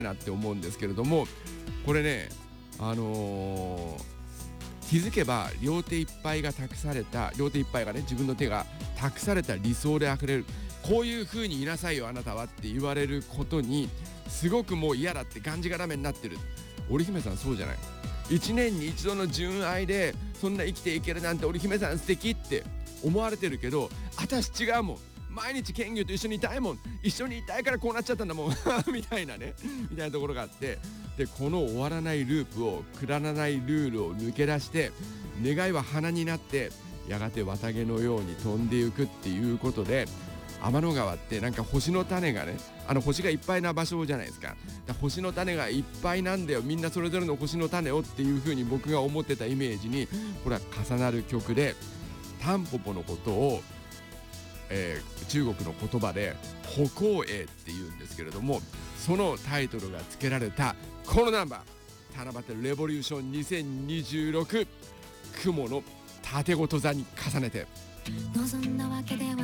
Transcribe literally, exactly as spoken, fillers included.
なって思うんですけれども、これねあのー、気づけば両手いっぱいが託された両手いっぱいがね自分の手が託された理想であふれる、こういう風にいなさいよあなたはって言われることにすごくもう嫌だってがんじがらめになってる。織姫さんそうじゃない。一年に一度の純愛でそんな生きていけるなんて織姫さん素敵って思われてるけど、私違うもん、毎日剣魚と一緒にいたいもん、一緒にいたいからこうなっちゃったんだもんみたいなねみたいなところがあって、でこの終わらないループをくだらないルールを抜け出して、願いは花になってやがて綿毛のように飛んでいくっていうことで、天の川ってなんか星の種がね、あの星がいっぱいな場所じゃないですか。だ星の種がいっぱいなんだよ、みんなそれぞれの星の種をっていう風に僕が思ってたイメージにこれは重なる曲で、タンポポのことを、えー、中国の言葉で歩行栄っていうんですけれども、そのタイトルが付けられたこのナンバー、七夕レボリューションにせんにじゅうろく、雲の縦ごと座に重ねて。 望んだわけでは